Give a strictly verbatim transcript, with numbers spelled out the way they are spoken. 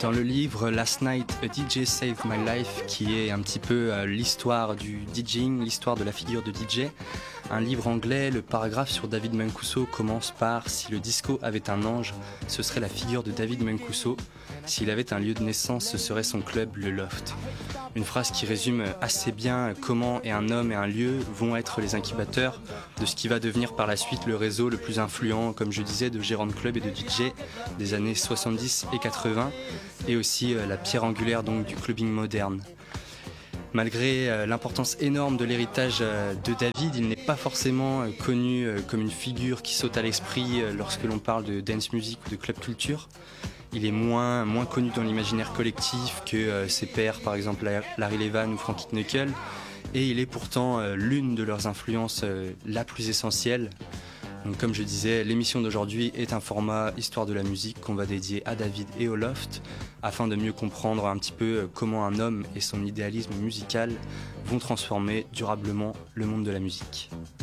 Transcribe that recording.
Dans le livre Last Night, A D J Saved My Life, qui est un petit peu euh, l'histoire du DJing, l'histoire de la figure de D J, un livre anglais, le paragraphe sur David Mancuso commence par « Si le disco avait un ange, ce serait la figure de David Mancuso. S'il avait un lieu de naissance, ce serait son club, le Loft ». Une phrase qui résume assez bien comment et un homme et un lieu vont être les incubateurs de ce qui va devenir par la suite le réseau le plus influent, comme je disais, de gérants de clubs et de D J des années soixante-dix et quatre-vingts, et aussi la pierre angulaire donc du clubbing moderne. Malgré l'importance énorme de l'héritage de David, il n'est pas forcément connu comme une figure qui saute à l'esprit lorsque l'on parle de dance music ou de club culture. Il est moins, moins connu dans l'imaginaire collectif que ses pairs, par exemple Larry Levan ou Frankie Knuckle, et il est pourtant l'une de leurs influences la plus essentielle. Donc, comme je disais, l'émission d'aujourd'hui est un format Histoire de la musique qu'on va dédier à David et au Loft, afin de mieux comprendre un petit peu comment un homme et son idéalisme musical vont transformer durablement le monde de la musique.